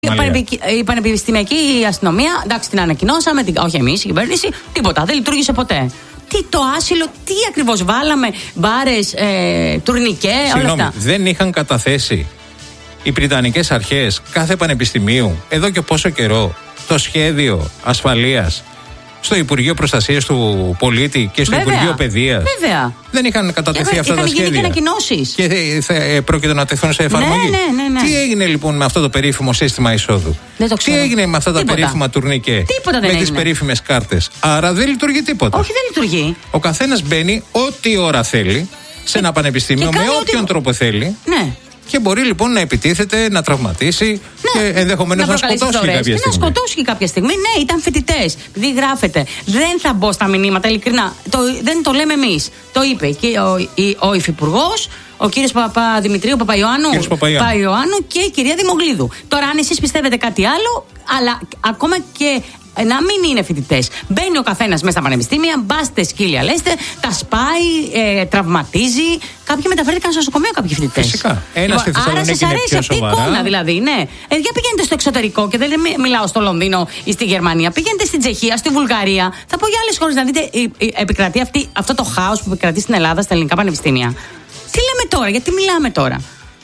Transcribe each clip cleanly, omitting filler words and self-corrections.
Η πανεπιστημιακή αστυνομία, εντάξει, την ανακοινώσαμε, όχι εμείς, η κυβέρνηση, τίποτα, δεν λειτουργήσε ποτέ. Τι το άσυλο, τι ακριβώς βάλαμε, μπάρες, τουρνικέ, όλα αυτά. Δεν είχαν καταθέσει οι Βρυτανικές αρχές κάθε πανεπιστημίου εδώ και πόσο καιρό το σχέδιο ασφαλείας στο Υπουργείο Προστασίας του Πολίτη και στο Υπουργείο Παιδείας? Βέβαια. Δεν είχαν κατατεθεί αυτά τα σχέδια? Είχαν γίνει και ανακοινώσεις. Και πρόκειται να τεθούν σε εφαρμογή. Ναι. Τι έγινε λοιπόν με αυτό το περίφημο σύστημα εισόδου? Τι έγινε με αυτά τα περίφημα τουρνικέ? Με τις περίφημες κάρτες? Άρα δεν λειτουργεί τίποτα. Όχι, δεν λειτουργεί. Ο καθένας μπαίνει ό,τι ώρα θέλει σε ένα πανεπιστήμιο με όποιον τρόπο θέλει. Ναι. Και μπορεί λοιπόν να επιτίθεται, να τραυματίσει και ενδεχομένως να σκοτώσει κάποια στιγμή. Να σκοτώσει κάποια στιγμή. Ναι, ήταν φοιτητές. Επειδή γράφεται. Δεν θα μπω στα μηνύματα, ειλικρινά. Δεν το λέμε εμείς. Το είπε και ο υφυπουργός, ο κύριος Παπαδημητρίου, Παπαϊωάννου και η κυρία Δημογλίδου. Τώρα, αν εσείς πιστεύετε κάτι άλλο, αλλά ακόμα και να μην είναι φοιτητές. Μπαίνει ο καθένας μέσα στα πανεπιστήμια, μπάστε σκύλια, λέστε, τα σπάει, τραυματίζει. Κάποιοι μεταφέρθηκαν στο νοσοκομείο, κάποιοι φοιτητές. Φυσικά. Άρα σας αρέσει αυτή η εικόνα, δηλαδή, ναι. Για πηγαίνετε στο εξωτερικό, και δεν μιλάω στο Λονδίνο ή στη Γερμανία. Πηγαίνετε στην Τσεχία, στη Βουλγαρία. Θα πω για άλλες χώρες να δείτε, επικρατεί αυτό το χάος που επικρατεί στην Ελλάδα, στα ελληνικά πανεπιστήμια. Τι λέμε τώρα, γιατί μιλάμε τώρα?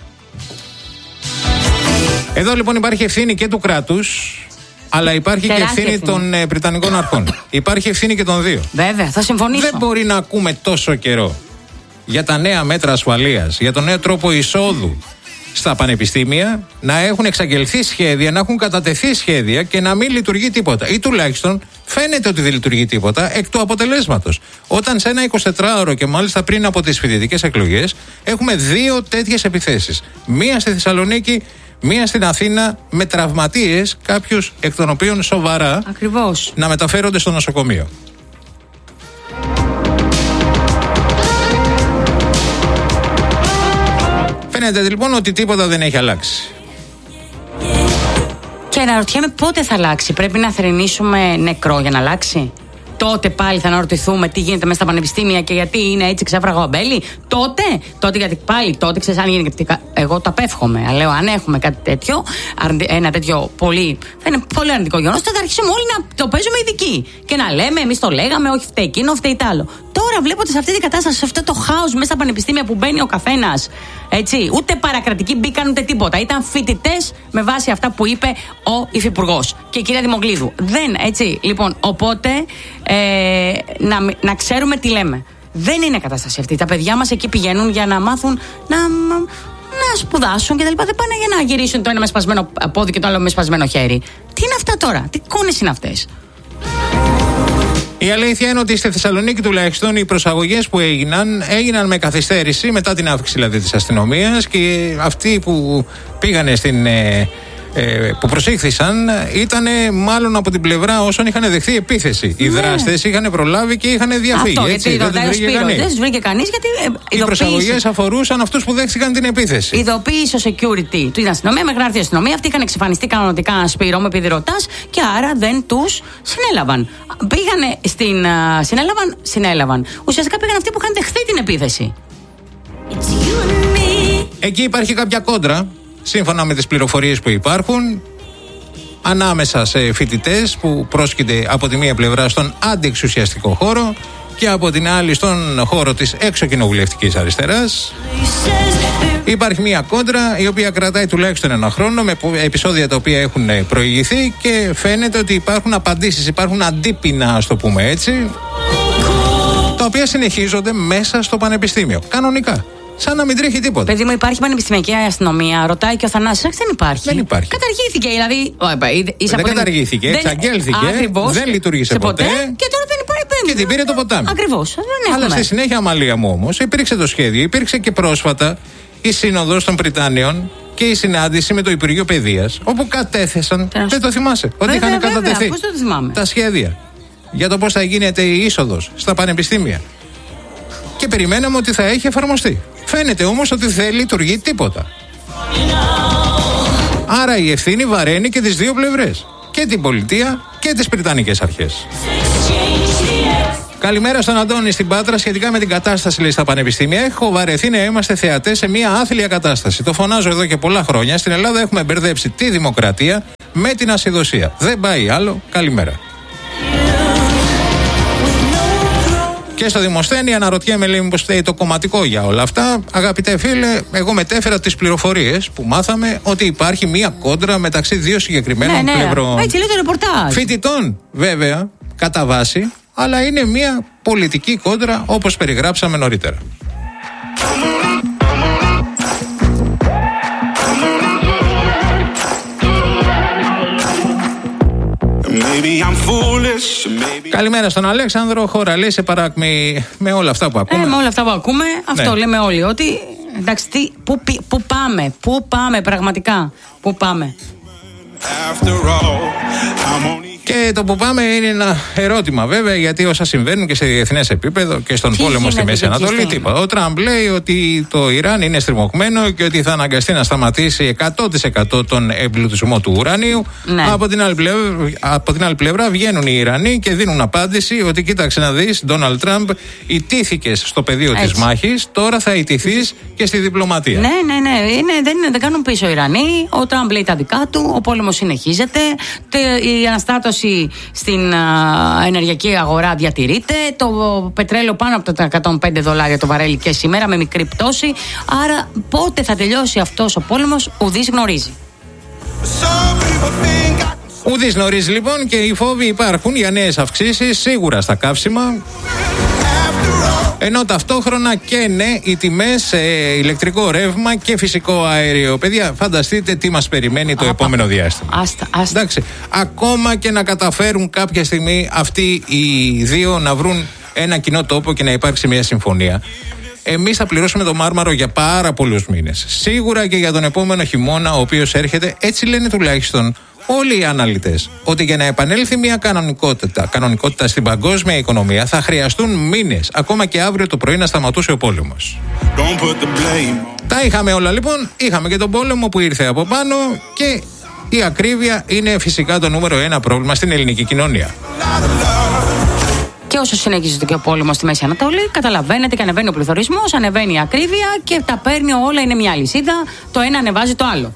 Εδώ λοιπόν υπάρχει ευθύνη και του κράτους, αλλά υπάρχει και ευθύνη των Βρυτανικών αρχών. Υπάρχει ευθύνη και των δύο. Βέβαια, θα συμφωνήσω. Δεν μπορεί να ακούμε τόσο καιρό για τα νέα μέτρα ασφαλείας, για τον νέο τρόπο εισόδου στα πανεπιστήμια, να έχουν εξαγγελθεί σχέδια, να έχουν κατατεθεί σχέδια και να μην λειτουργεί τίποτα. Ή τουλάχιστον φαίνεται ότι δεν λειτουργεί τίποτα εκ του αποτελέσματος. Όταν σε ένα 24ωρο και μάλιστα πριν από τις φοιτητικές εκλογές έχουμε 2 τέτοιες επιθέσεις. Μία στη Θεσσαλονίκη, μία στην Αθήνα, με τραυματίες, κάποιους εκ των οποίων σοβαρά, ακριβώς, να μεταφέρονται στο νοσοκομείο. Φαίνεται λοιπόν ότι τίποτα δεν έχει αλλάξει. Και αναρωτιέμαι πότε θα αλλάξει. Πρέπει να θρηνήσουμε νεκρό για να αλλάξει? Τότε πάλι θα αναρωτηθούμε τι γίνεται μέσα στα πανεπιστήμια και γιατί είναι έτσι ξέφραγο αμπέλι? Τότε γιατί πάλι τότε ξέρεις αν γίνει. Εγώ το απέφχομαι. Αλλά λέω, αν έχουμε κάτι τέτοιο, ένα τέτοιο θα είναι πολύ αρνητικό γεγονός, τότε θα αρχίσουμε όλοι να το παίζουμε ειδικοί. Και να λέμε, εμείς το λέγαμε, όχι φταίει εκείνο, φταίει τ' άλλο. Τώρα βλέπετε σε αυτή την κατάσταση, σε αυτό το χάος μέσα στα πανεπιστήμια που μπαίνει ο καθένας. Έτσι, ούτε παρακρατικοί μπήκαν ούτε τίποτα. Ήταν φοιτητές με βάση αυτά που είπε ο υφυπουργός και η κυρία Δημογλίδου. Έτσι. Λοιπόν, οπότε να ξέρουμε τι λέμε. Δεν είναι κατάσταση αυτή. Τα παιδιά μας εκεί πηγαίνουν για να μάθουν να σπουδάσουν και τα λοιπά. Δεν πάνε για να γυρίσουν το ένα με σπασμένο πόδι και το άλλο με σπασμένο χέρι. Τι είναι αυτά τώρα? Τι εικόνες είναι αυτές? Η αλήθεια είναι ότι στη Θεσσαλονίκη τουλάχιστον οι προσαγωγές που έγιναν με καθυστέρηση μετά την αύξηση δηλαδή της αστυνομίας, και αυτοί που πήγανε που προσήχθησαν ήταν μάλλον από την πλευρά όσων είχαν δεχθεί επίθεση. Οι δράστες είχαν προλάβει και είχαν διαφύγει. Αυτό, έτσι, δεν τους βρήκε κανείς. Γιατί οι προσαγωγές αφορούσαν αυτούς που δέχτηκαν την επίθεση. Ειδοποίησε ο security του αστυνομία, μέχρι να έρθει η αστυνομία. Αυτοί είχαν εξαφανιστεί κανονικά ένα Σπύρο, με επειδή ρωτάς, και άρα δεν τους συνέλαβαν. Πήγανε συνέλαβαν. Ουσιαστικά πήγαν αυτοί που είχαν δεχθεί την επίθεση. Εκεί υπάρχει κάποια κόντρα, σύμφωνα με τις πληροφορίες που υπάρχουν, ανάμεσα σε φοιτητές που πρόσκειται από τη μία πλευρά στον αντιεξουσιαστικό χώρο και από την άλλη στον χώρο της εξωκοινοβουλευτικής αριστεράς. Υπάρχει μία κόντρα η οποία κρατάει τουλάχιστον 1 χρόνο, με επεισόδια τα οποία έχουν προηγηθεί, και φαίνεται ότι υπάρχουν απαντήσεις, υπάρχουν αντίπεινα, ας το πούμε έτσι, τα οποία συνεχίζονται μέσα στο πανεπιστήμιο. Κανονικά. Σαν να μην τρέχει τίποτα. Παιδί μου, υπάρχει πανεπιστημιακή αστυνομία, ρωτάει και ο Θανάσης. Δεν υπάρχει. Δεν υπάρχει. Καταργήθηκε, δηλαδή. Δεν καταργήθηκε, εξαγγέλθηκε. Δεν λειτουργήσε ποτέ. Και τώρα δεν υπάρχει. Και την πήρε το ποτάμι. Ακριβώς. Αλλά στη συνέχεια, Αμαλία μου, όμως, υπήρξε το σχέδιο. Υπήρξε και πρόσφατα η Σύνοδος των Βρυτάνιων και η συνάντηση με το Υπουργείο Παιδείας, όπου κατέθεσαν. Δεν το θυμάσαι? Ότι είχαν κατατεθεί τα σχέδια για το πώς θα γίνεται η είσοδος στα πανεπιστήμια. Και περιμέναμε ότι θα έχει εφαρμοστεί. Φαίνεται όμως ότι δεν λειτουργεί τίποτα. Άρα η ευθύνη βαραίνει και τις δύο πλευρές. Και την πολιτεία και τις βρυτανικές αρχές. Καλημέρα στον Αντώνη στην Πάτρα. Σχετικά με την κατάσταση, λέει, στα πανεπιστήμια. Έχω βαρεθεί να είμαστε θεατές σε μια άθλια κατάσταση. Το φωνάζω εδώ και πολλά χρόνια. Στην Ελλάδα έχουμε μπερδέψει τη δημοκρατία με την ασυδοσία. Δεν πάει άλλο. Καλημέρα. Και στο Δημοσθένη αναρωτιέμαι, λέει, μήπως φταίει το κομματικό για όλα αυτά. Αγαπητέ φίλε, εγώ μετέφερα τις πληροφορίες που μάθαμε ότι υπάρχει μία κόντρα μεταξύ δύο συγκεκριμένων πλευρών. Έτσι λέει το ρεπορτάζ. Φοιτητών, βέβαια, κατά βάση, αλλά είναι μία πολιτική κόντρα όπως περιγράψαμε νωρίτερα. Καλημέρα στον Αλέξανδρο. Χώρα, λέει, σε παράκμη με όλα αυτά που ακούμε. Με όλα αυτά που ακούμε, αυτό λέμε όλοι. Ότι εντάξει, πού πάμε πραγματικά. Πού πάμε. Και το που πάμε είναι ένα ερώτημα, βέβαια, γιατί όσα συμβαίνουν και σε διεθνές επίπεδο και στον πόλεμο στη Μέση Ανατολή, τίποτα. Ο Τραμπ λέει ότι το Ιράν είναι στριμωγμένο και ότι θα αναγκαστεί να σταματήσει 100% τον εμπλουτισμό του ουρανίου. Ναι. Από την άλλη πλευρά βγαίνουν οι Ιρανοί και δίνουν apάντηση ότι κοίταξε να δεις, Ντόναλντ Τραμπ, ιτήθηκες στο πεδίο της μάχης, τώρα θα ιτηθείς και στη διπλωματία. Ναι. Δεν κάνουν πίσω οι Ιρανοί. Ο Τραμπ λέει τα δικά του, ο πόλεμος συνεχίζεται, η αναστάτωση στην ενεργειακή αγορά διατηρείται. Το πετρέλαιο πάνω από τα $105 το βαρέλι και σήμερα με μικρή πτώση. Άρα πότε θα τελειώσει αυτός ο πόλεμος, ουδής γνωρίζει. Ουδής γνωρίζει, λοιπόν, και οι φόβοι υπάρχουν για νέες αυξήσεις σίγουρα στα καύσιμα. Ενώ ταυτόχρονα και οι τιμές σε ηλεκτρικό ρεύμα και φυσικό αέριο. Παιδιά, φανταστείτε τι μας περιμένει το επόμενο διάστημα. Άστα. Εντάξει, ακόμα και να καταφέρουν κάποια στιγμή αυτοί οι δύο να βρουν ένα κοινό τόπο και να υπάρξει μια συμφωνία, εμείς θα πληρώσουμε το μάρμαρο για πάρα πολλούς μήνες. Σίγουρα και για τον επόμενο χειμώνα, ο οποίος έρχεται, έτσι λένε τουλάχιστον όλοι οι αναλυτές, ότι για να επανέλθει μια κανονικότητα στην παγκόσμια οικονομία θα χρειαστούν μήνες, ακόμα και αύριο το πρωί να σταματούσε ο πόλεμος. Τα είχαμε όλα, λοιπόν. Είχαμε και τον πόλεμο που ήρθε από πάνω και η ακρίβεια είναι φυσικά το νούμερο 1 πρόβλημα στην ελληνική κοινωνία. Και όσο συνεχίζεται και ο πόλεμος στη Μέση Ανατολή, καταλαβαίνετε και ανεβαίνει ο πληθωρισμός, ανεβαίνει η ακρίβεια και τα παίρνει όλα, είναι μια λυσίδα. Το ένα ανεβάζει το άλλο.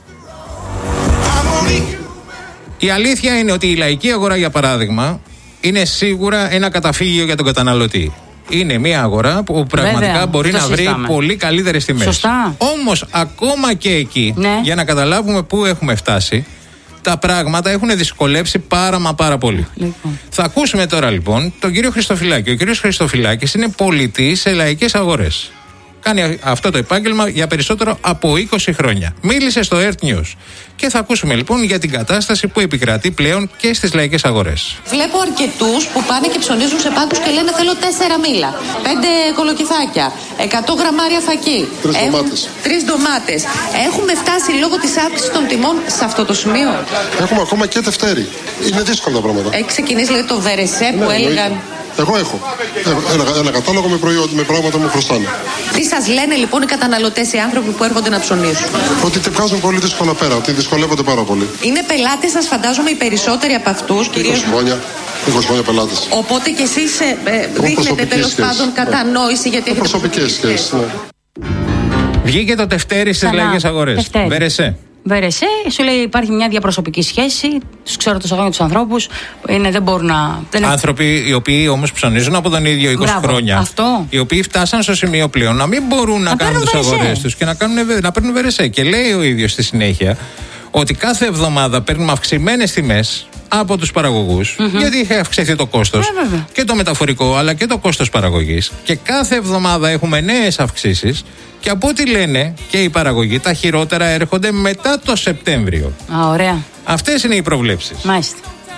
Η αλήθεια είναι ότι η λαϊκή αγορά, για παράδειγμα, είναι σίγουρα ένα καταφύγιο για τον καταναλωτή. Είναι μια αγορά που πραγματικά μπορεί να βρει πολύ καλύτερες τιμές. Σωστά. Όμως, ακόμα και εκεί, για να καταλάβουμε πού έχουμε φτάσει, τα πράγματα έχουν δυσκολέψει πάρα πολύ. Λοιπόν. Θα ακούσουμε τώρα, λοιπόν, τον κύριο Χριστοφυλάκη. Ο κύριος Χριστοφυλάκης είναι πολιτής σε λαϊκές αγορές. Κάνει αυτό το επάγγελμα για περισσότερο από 20 χρόνια. Μίλησε στο Earth News. Και θα ακούσουμε, λοιπόν, για την κατάσταση που επικρατεί πλέον και στις λαϊκές αγορές. Βλέπω αρκετούς που πάνε και ψωνίζουν σε πάγκους και λένε θέλω 4 μήλα, 5 κολοκυθάκια, 100 γραμμάρια φακί, 3 ντομάτες. Έχουμε φτάσει λόγω της αύξησης των τιμών σε αυτό το σημείο. Έχουμε ακόμα και Δευτέρη. Είναι δύσκολα τα πράγματα. Έχει ξεκινήσει, λέει, το βερεσέ που έλεγαν. Εγώ έχω ένα κατάλογο με πράγματα που μου χρωστάνε. Τι σας λένε, λοιπόν, οι καταναλωτές, οι άνθρωποι που έρχονται να ψωνίσουν? Ότι τη βγάζουν πολύ δύσκολα πέρα, ότι δυσκολεύονται πάρα πολύ. Είναι πελάτες σας, φαντάζομαι, οι περισσότεροι από αυτούς, κυρίως. 20 χρόνια πελάτες. Οπότε και εσείς δείχνετε τέλος πάντων κατανόηση γιατί έχετε προσωπικές σχέσεις. Βγήκε το Δευτέρη στις λαϊκές αγορές. Βερεσέ, σου λέει υπάρχει μια διαπροσωπική σχέση. Τους ξέρω τους αγώνες τους ανθρώπους. Δεν μπορούν να. Άνθρωποι οι οποίοι όμως ψωνίζουν από τον ίδιο 20 χρόνια. Αυτό. Οι οποίοι φτάσαν στο σημείο πλέον να μην μπορούν να κάνουν τις αγορές τους και να παίρνουν βερεσέ. Και λέει ο ίδιος στη συνέχεια ότι κάθε εβδομάδα παίρνουμε αυξημένες τιμές από τους παραγωγούς, γιατί είχε αυξηθεί το κόστος και το μεταφορικό αλλά και το κόστος παραγωγής. Και κάθε εβδομάδα έχουμε νέες αυξήσεις. Και από ό,τι λένε και οι παραγωγοί, τα χειρότερα έρχονται μετά το Σεπτέμβριο. Ωραία. Αυτές είναι οι προβλέψεις. Μάλιστα.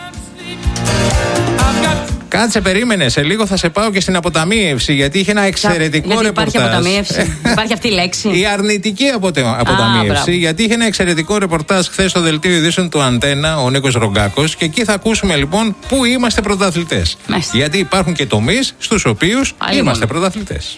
Κάτσε, περίμενε. Σε λίγο θα σε πάω και στην αποταμίευση, γιατί είχε ένα εξαιρετικό ρεπορτάζ. Υπάρχει αποταμίευση. Υπάρχει αυτή η λέξη. Η αρνητική αποταμίευση, γιατί είχε ένα εξαιρετικό ρεπορτάζ χθες στο δελτίο ειδήσεων του Αντένα, ο Νίκος Ρογκάκος. Και εκεί θα ακούσουμε, λοιπόν, πού είμαστε πρωταθλητές. Γιατί υπάρχουν και τομείς στους οποίους είμαστε πρωταθλητές.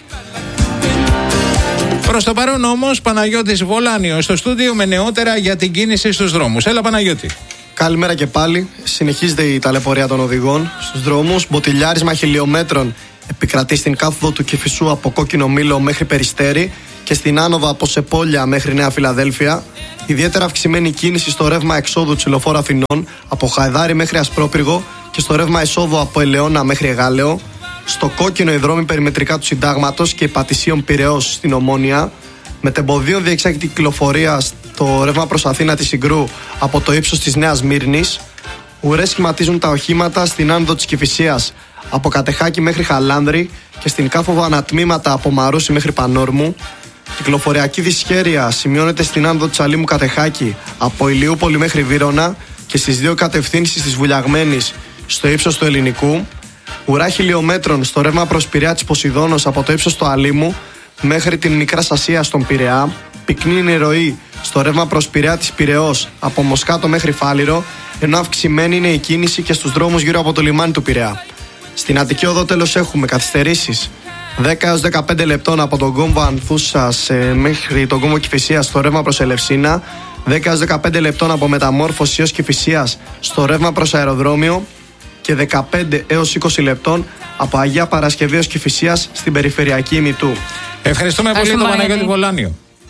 Προς το παρόν όμως, Παναγιώτης Βολάνιος στο στούντιο με νεότερα για την κίνηση στους δρόμους. Έλα, Παναγιώτη. Καλημέρα και πάλι. Συνεχίζεται η ταλαιπωρία των οδηγών στους δρόμους. Μποτιλιάρισμα χιλιόμετρων επικρατεί στην κάθοδο του Κηφισού από Κόκκινο Μήλο μέχρι Περιστέρι και στην άνοδο από Σεπόλια μέχρι Νέα Φιλαδέλφια. Ιδιαίτερα αυξημένη κίνηση στο ρεύμα εξόδου του λεωφόρου Αθηνών από Χαϊδάρι μέχρι Ασπρόπυργο και στο ρεύμα εισόδου από Ελαιώνα μέχρι Εγάλεο. Στο κόκκινο οι δρόμοι περιμετρικά του Συντάγματος και Πατησίων Πειραιώς στην Ομόνια. Μετεμποδίων διεξάγεται κυκλοφορία στο ρεύμα προς Αθήνα της Συγκρού από το ύψος της Νέας Μύρνης. Ουρές σχηματίζουν τα οχήματα στην άνοδο της Κηφισίας από Κατεχάκη μέχρι Χαλάνδρη και στην κάθοδο ανατμήματα από Μαρούσι μέχρι Πανόρμου. Κυκλοφοριακή δυσχέρεια σημειώνεται στην άνοδο της Αλήμου Κατεχάκη από Ηλιούπολη μέχρι Βύρωνα και στις δύο κατευθύνσεις της Βουλιαγμένης στο ύψος του Ελληνικού. Ουρά χιλιόμετρων στο ρεύμα προς Πειραιά της Ποσειδώνος από το ύψος του Αλήμου μέχρι την Μικράς Ασίας στον Πειραιά. Πυκνή είναι η ροή στο ρεύμα προς Πειραιά της Πειραιώς από Μοσκάτο μέχρι Φάληρο, ενώ αυξημένη είναι η κίνηση και στους δρόμους γύρω από το λιμάνι του Πειραιά. Στην Αττική Οδό τέλος έχουμε καθυστερήσεις 10 έως 15 λεπτών από τον κόμβο Ανθούσας μέχρι τον κόμβο Κηφισίας στο ρεύμα προς Ελευσίνα, 10 έως 15 λεπτών από Μεταμόρφωση έως Κηφισίας στο ρεύμα προς Αεροδρόμιο και 15 έως 20 λεπτών από Αγία Παρασκευή ως Κηφισίας στην περιφερειακή ημιτού. Ευχαριστούμε πολύ τον Παναγιώτη Βολάνιο.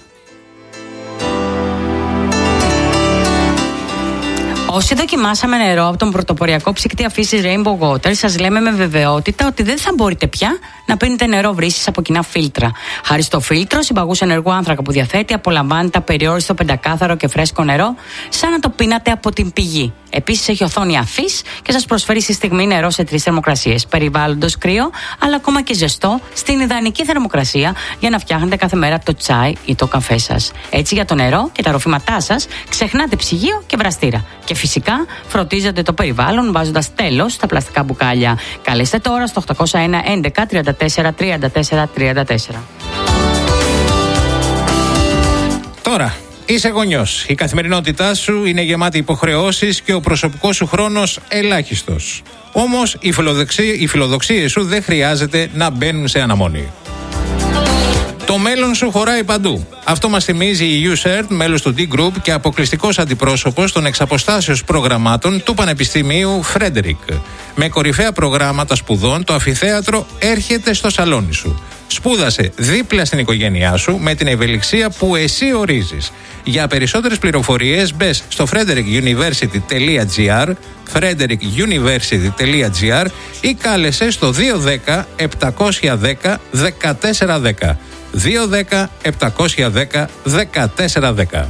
Όσοι δοκιμάσαμε νερό από τον πρωτοποριακό ψυκτή αφήσης Rainbow Water, σας λέμε με βεβαιότητα ότι δεν θα μπορείτε πια να πίνετε νερό βρύσης από κοινά φίλτρα. Χάρη στο φίλτρο, συμπαγούς ενεργού άνθρακα που διαθέτει, απολαμβάνετε απεριόριστο πεντακάθαρο και φρέσκο νερό, σαν να το πίνατε από την πηγή. Επίσης, έχει οθόνη αφής και σας προσφέρει στη στιγμή νερό σε 3 θερμοκρασίες. Περιβάλλοντος κρύο, αλλά ακόμα και ζεστό, στην ιδανική θερμοκρασία για να φτιάχνετε κάθε μέρα το τσάι ή το καφέ σας. Έτσι, για το νερό και τα ροφήματά σας, ξεχνάτε ψυγείο και βραστήρα. Και φυσικά, φροντίζετε το περιβάλλον βάζοντας τέλος στα πλαστικά μπουκάλια. Καλέστε τώρα στο 801 11 34 34 34. Τώρα. Είσαι γονιός. Η καθημερινότητά σου είναι γεμάτη υποχρεώσεις και ο προσωπικός σου χρόνος ελάχιστος. Όμως οι φιλοδοξίες σου δεν χρειάζεται να μπαίνουν σε αναμονή. Το μέλλον σου χωράει παντού. Αυτό μας θυμίζει η USERT, μέλος του D-Group και αποκλειστικός αντιπρόσωπος των εξαποστάσεως προγραμμάτων του Πανεπιστημίου Φρέντερικ. Με κορυφαία προγράμματα σπουδών, το αμφιθέατρο έρχεται στο σαλόνι σου. Σπούδασε δίπλα στην οικογένειά σου με την ευελιξία που εσύ ορίζεις. Για περισσότερες πληροφορίες μπες στο frederickuniversity.gr, frederickuniversity.gr ή κάλεσε στο 210 710 1410. 210 710 1410.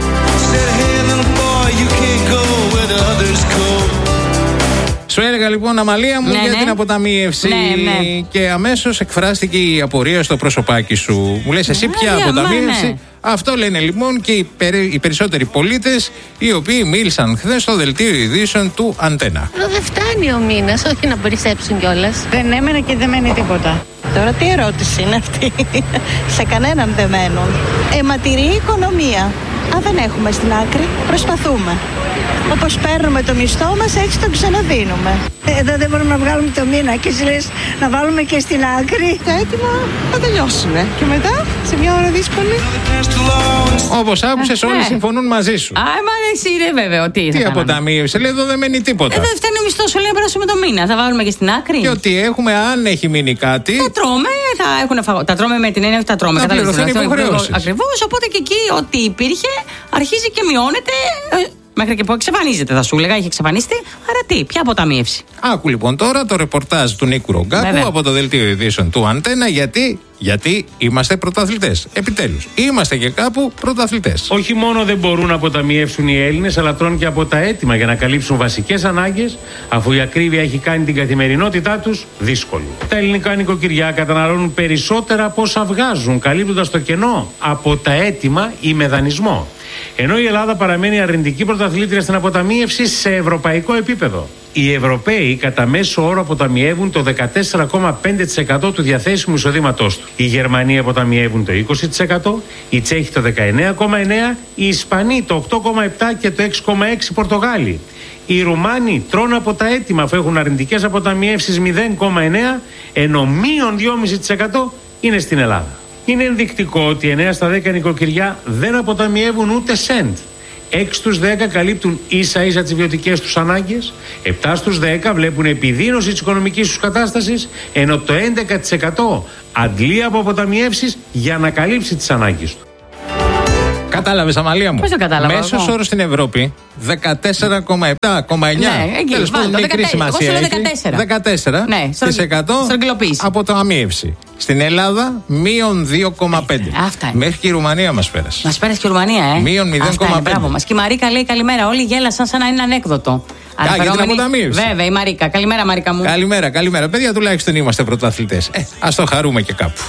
Σου έλεγα λοιπόν, Αμαλία μου, για την αποταμίευση και αμέσως εκφράστηκε η απορία στο προσωπάκι σου. Μου λες εσύ ποια αποταμίευση? Αυτό λένε λοιπόν και οι περισσότεροι πολίτες οι οποίοι μίλησαν χθες στο δελτίο ειδήσεων του Αντένα. Δεν φτάνει ο μήνας, όχι να περισσέψουν κιόλας. Δεν έμενε και δεν μένει τίποτα. Τώρα τι ερώτηση είναι αυτή? Σε κανέναν δεν μένουν. Αιματηρή οικονομία. Αν δεν έχουμε στην άκρη, προσπαθούμε. Όπως παίρνουμε το μισθό μας, έτσι το ξαναδίνουμε. Εδώ δεν μπορούμε να βγάλουμε το μήνα και εσύ λες να βάλουμε και στην άκρη. Τα έτοιμα θα τελειώσουν. Και μετά, σε μια ώρα δύσκολη. Όπως άκουσες, όλοι συμφωνούν μαζί σου. Μα εσύ είναι βέβαιο. Τι αποταμίευσε? Λέει εδώ δεν μένει τίποτα. Δεν φτάνει ο μισθός, σου λέει να περάσουμε το μήνα. Θα βάλουμε και στην άκρη. Και ότι έχουμε, αν έχει μείνει κάτι. Τα τρώμε, θα έχουν φαγό. Τα τρώμε με την έννοια ότι τα τρώμε. Ακριβώς. Οπότε και εκεί ό,τι υπήρχε αρχίζει και μειώνεται. Μέχρι και που εξαφανίζεται, θα σου έλεγα, είχε εξαφανιστεί. Άρα τι, ποια αποταμίευση? Άκου λοιπόν τώρα το ρεπορτάζ του Νίκου Ρογκάκου από το δελτίο ειδήσεων του Αντένα. Γιατί είμαστε πρωταθλητές. Επιτέλους, είμαστε και κάπου πρωταθλητές. Όχι μόνο δεν μπορούν να αποταμιεύσουν οι Έλληνες, αλλά τρώνε και από τα έτοιμα για να καλύψουν βασικές ανάγκες, αφού η ακρίβεια έχει κάνει την καθημερινότητά τους δύσκολη. Τα ελληνικά νοικοκυριά καταναλώνουν περισσότερα από όσα βγάζουν, καλύπτοντας το κενό από τα έτοιμα ή με δανεισμό. Ενώ η Ελλάδα παραμένει αρνητική πρωταθλήτρια στην αποταμίευση σε ευρωπαϊκό επίπεδο. Οι Ευρωπαίοι κατά μέσο όρο αποταμιεύουν το 14,5% του διαθέσιμου εισοδήματός του. Οι Γερμανοί αποταμιεύουν το 20%, οι Τσέχοι το 19,9%, οι Ισπανοί το 8,7% και το 6,6% Πορτογάλοι. Οι Ρουμάνοι τρώνε από τα έτοιμα αφού έχουν αρνητικές αποταμιεύσεις 0,9%, ενώ μείον 2,5% είναι στην Ελλάδα. Είναι ενδεικτικό ότι 9 στα 10 νοικοκυριά δεν αποταμιεύουν ούτε σεντ. 6 στους 10 καλύπτουν ίσα-ίσα τις βιωτικές τους ανάγκες, 7 στους 10 βλέπουν επιδείνωση της οικονομικής τους κατάστασης, ενώ το 11% αντλεί από αποταμιεύσεις για να καλύψει τις ανάγκες του. Κατάλαβες, Αμαλία μου? Πώς το κατάλαβα? Μέσος όρος στην Ευρώπη 14,7,9. Ναι, εκεί, Τέλος πάντων, μικρή σημασία έχει. 14%. Ναι, στρογγυλοποίηση. Από το αμείευση. Στην Ελλάδα, μείον 2,5. Αυτά είναι. Μέχρι και η Ρουμανία μας πέρασε. Μας πέρασε και η Ρουμανία, Μείον 0,5. Μπράβο μας. Και η Μαρίκα λέει καλημέρα. Όλοι γέλασαν σαν να είναι ανέκδοτο. Για την αποταμίευση. Βέβαια, η Μαρίκα. Καλημέρα, Μαρίκα μου. Καλημέρα. Παιδιά, τουλάχιστον είμαστε πρωταθλητές. Ας το χαρούμε και κάπου.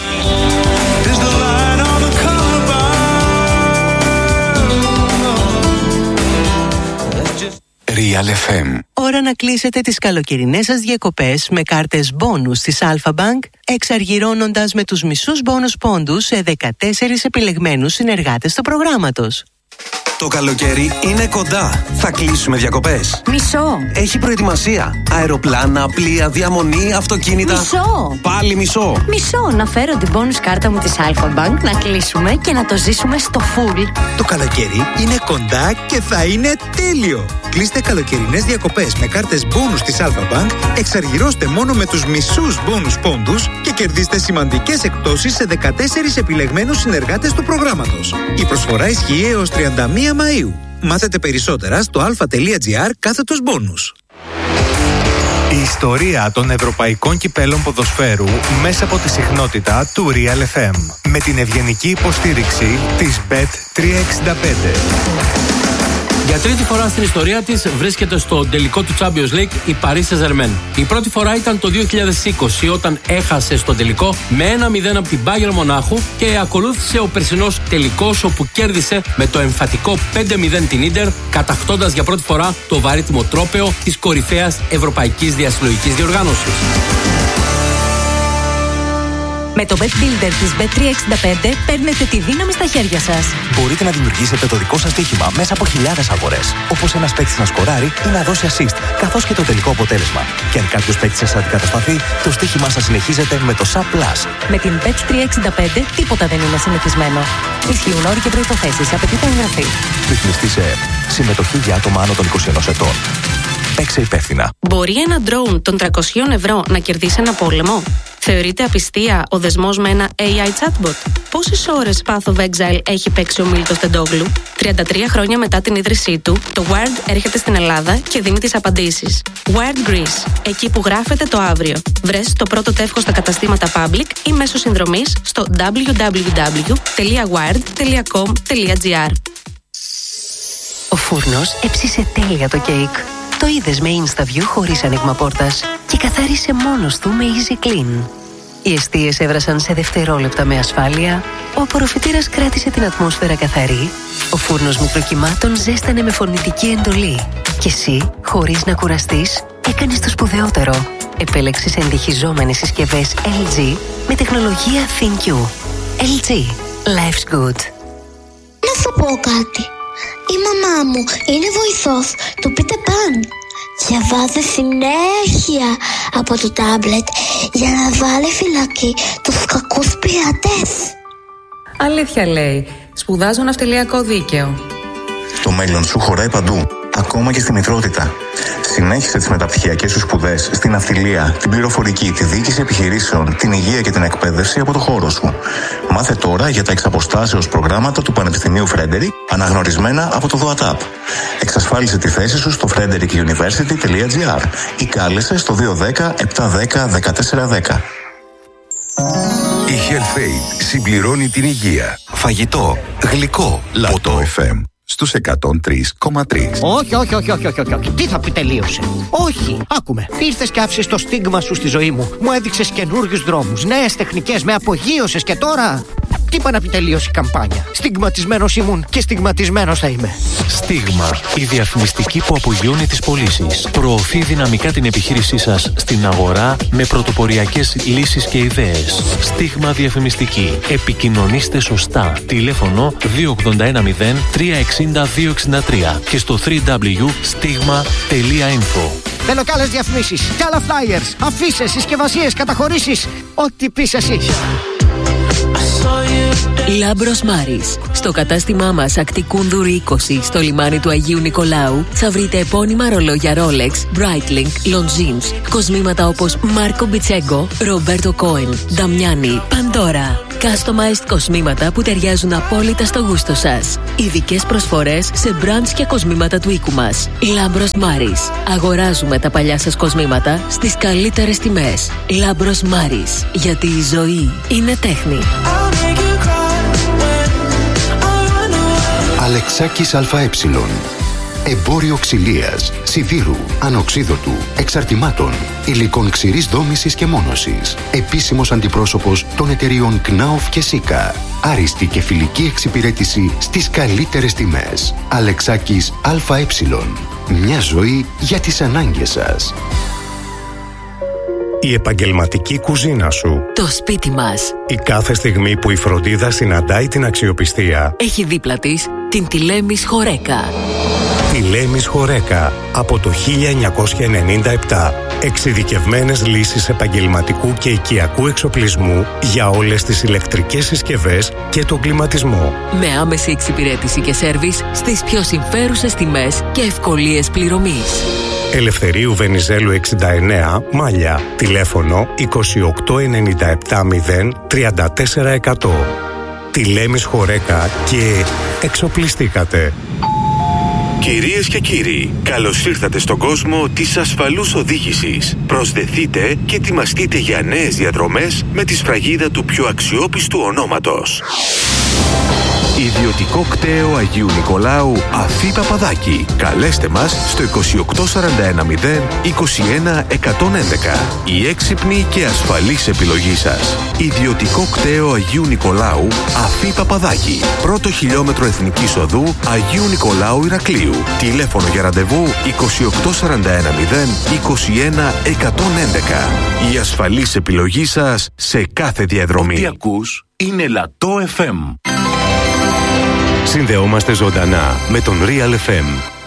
Real FM. Ώρα να κλείσετε τις καλοκαιρινές σας διακοπές με κάρτες μπόνους της Alpha Bank, εξαργυρώνοντας με τους μισούς μπόνους πόντους σε 14 επιλεγμένους συνεργάτες του προγράμματος. Το καλοκαίρι είναι κοντά. Θα κλείσουμε διακοπές. Μισό. Έχει προετοιμασία. Αεροπλάνα, πλοία, διαμονή, αυτοκίνητα. Μισό. Πάλι μισό. Μισό. Να φέρω την bonus κάρτα μου της Alpha Bank, να κλείσουμε και να το ζήσουμε στο full. Το καλοκαίρι είναι κοντά και θα είναι τέλειο. Κλείστε καλοκαιρινές διακοπές με κάρτες bonus της Alpha Bank, εξαργυρώστε μόνο με τους μισούς bonus πόντους και κερδίστε σημαντικές εκπτώσεις σε 14 επιλεγμένους συνεργάτες του προγράμματος. Η προσφορά ισχύει έως 31 Μαΐου. Μάθετε περισσότερα στο alpha.gr/bonus. Η ιστορία των ευρωπαϊκών κυπέλων ποδοσφαίρου μέσα από τη συχνότητα του Real FM. Με την ευγενική υποστήριξη της Bet365. Για τρίτη φορά στην ιστορία της βρίσκεται στο τελικό του Champions League η Paris Saint-Germain. Η πρώτη φορά ήταν το 2020 όταν έχασε στο τελικό με 1-0 από την Bayern Μονάχου και ακολούθησε ο περσινός τελικός όπου κέρδισε με το εμφατικό 5-0 την Ίντερ, κατακτώντας για πρώτη φορά το βαρύτιμο τρόπαιο της κορυφαίας ευρωπαϊκής διασυλλογικής διοργάνωσης. Με το Bet Builder της Bet365 παίρνετε τη δύναμη στα χέρια σας. Μπορείτε να δημιουργήσετε το δικό σας στοίχημα μέσα από χιλιάδες αγορές. Όπως ένας παίκτης να σκοράρει ή να δώσει assist, καθώς και το τελικό αποτέλεσμα. Και αν κάποιος παίκτης σας αντικατασταθεί, το στοίχημά σας συνεχίζεται με το SAP+. Με την Bet365 τίποτα δεν είναι συνηθισμένο. Ισχύουν όροι και προϋποθέσεις. Απαιτείται εγγραφή. Ρυθμιστή σε ΕΕΠ. Συμμετοχή για άτομα άνω των 21 ετών. Παίξε υπεύθυνα. Μπορεί ένα drone των 300 ευρώ να κερδίσει ένα πόλεμο? Θεωρείται απιστία ο δεσμός με ένα AI chatbot? Πόσες ώρες Path of Exile έχει παίξει ο Μίλτος Τεντόγλου? 33 χρόνια μετά την ίδρυσή του, το Wired έρχεται στην Ελλάδα και δίνει τις απαντήσεις. Wired Greece, εκεί που γράφεται το αύριο. Βρες το πρώτο τεύχος στα καταστήματα Public ή μέσω συνδρομής στο www.wired.com.gr. Ο φούρνος έψισε τέλεια το κέικ. Το είδες με InstaView χωρίς άνοιγμα πόρτας και καθάρισε μόνος του με Easy Clean. Οι εστίες έβρασαν σε δευτερόλεπτα με ασφάλεια, ο απορροφητήρας κράτησε την ατμόσφαιρα καθαρή, ο φούρνος μικροκυμάτων ζέστανε με φωνητική εντολή και εσύ, χωρίς να κουραστείς, έκανες το σπουδαιότερο. Επέλεξες εντυχιζόμενες συσκευές LG με τεχνολογία ThinQ. LG. Life's good. Να σου πω κάτι. Η μαμά μου είναι βοηθός του Peter Pan. Διαβάζει συνέχεια από το τάμπλετ για να βάλει φυλακή τους κακούς πειρατές. Αλήθεια λέει. Σπουδάζω ναυτιλιακό δίκαιο. Το μέλλον σου χωράει παντού, ακόμα και στη μητρότητα. Συνέχισε τις μεταπτυχιακές σου σπουδές στην ναυτιλία, την πληροφορική, τη διοίκηση επιχειρήσεων, την υγεία και την εκπαίδευση από το χώρο σου. Μάθε τώρα για τα εξαποστάσεως προγράμματα του Πανεπιστημίου Frederick, αναγνωρισμένα από το ΔΟΑΤΑΠ. Εξασφάλισε τη θέση σου στο frederickuniversity.gr ή κάλεσε στο 210-710-1410. Η HealthAid συμπληρώνει την υγεία. Φαγητό, γλυκό, λατό FM. Στους 103,3. Όχι. Τι θα πει τελείωσε? Όχι, άκουμε. Ήρθες και άφησες το στίγμα σου στη ζωή μου. Μου έδειξες καινούριους δρόμους, νέες τεχνικές, με απογείωσες και τώρα. Τι είπα να πει τελείωσε η καμπάνια? Στιγματισμένος ήμουν και στιγματισμένος θα είμαι. Στίγμα. Η διαφημιστική που απογειώνει τις πωλήσεις. Προωθεί δυναμικά την επιχείρησή σας στην αγορά με πρωτοποριακές λύσεις και ιδέες. Στίγμα διαφημιστική. Επικοινωνήστε σωστά. Τηλέφωνο 2810 360 263 και στο www.stigma.info. Θέλω κι άλλες διαφημίσεις, κι άλλα flyers, αφήσεις, συσκευασίες, καταχωρήσεις. Ό,τι πεις εσύ. Λάμπρος Μάρης. Στο κατάστημά μας Ακτικούνδουρη 20 στο λιμάνι του Αγίου Νικολάου θα βρείτε επώνυμα ρολόγια Rolex, Breitling, Longines, κοσμήματα όπως Μάρκο Μπιτσέγκο, Ρομπέρτο Κόεν, Νταμιάνι, Παντόρα. Customized κοσμήματα που ταιριάζουν απόλυτα στο γούστο σας. Ειδικές προσφορές σε brands και κοσμήματα του οίκου μας. Λάμπρος Μάρης. Αγοράζουμε τα παλιά σας κοσμήματα στις καλύτερες τιμές. Λάμπρος Μάρης. Γιατί η ζωή είναι τέχνη. Αλεξάκης ΑΕ. Εμπόριο ξυλίας, σιδήρου, ανοξίδωτου, εξαρτημάτων, υλικών ξηρής δόμησης και μόνωσης. Επίσημος αντιπρόσωπος των εταιριών Knauf και Sika. Άριστη και φιλική εξυπηρέτηση στις καλύτερες τιμές. Αλεξάκης ΑΕ. Μια ζωή για τις ανάγκες σας. Η επαγγελματική κουζίνα σου. Το σπίτι μας. Η κάθε στιγμή που η φροντίδα συναντάει την αξιοπιστία. Έχει δίπλα της την Τηλέμης Χορέκα. Τηλέμης Χορέκα από το 1997. Εξειδικευμένες λύσεις επαγγελματικού και οικιακού εξοπλισμού για όλες τις ηλεκτρικές συσκευές και τον κλιματισμό. Με άμεση εξυπηρέτηση και σέρβις στις πιο συμφέρουσες τιμές και ευκολίες πληρωμής. Ελευθερίου Βενιζέλου 69, Μάλια. Τηλέφωνο 2897 034 100. Τηλέμης Χορέκα και εξοπλιστήκατε. Κυρίες και κύριοι, καλώς ήρθατε στον κόσμο της ασφαλούς οδήγησης. Προσδεθείτε και ετοιμαστείτε για νέες διαδρομές με τη σφραγίδα του πιο αξιόπιστου ονόματος. Ιδιωτικό κτέο Αγίου Νικολάου Αφή Παπαδάκη. Καλέστε μας στο 2841 021 111. Η έξυπνη και ασφαλής επιλογή σας. Ιδιωτικό κτέο Αγίου Νικολάου Αφή Παπαδάκη. Πρώτο χιλιόμετρο Εθνικής Οδού Αγίου Νικολάου Ηρακλείου. Τηλέφωνο για ραντεβού 2841 021 111. Η ασφαλής επιλογή σας σε κάθε διαδρομή. Ό,τι ακούς είναι Λατό FM. Συνδεόμαστε ζωντανά με τον Real FM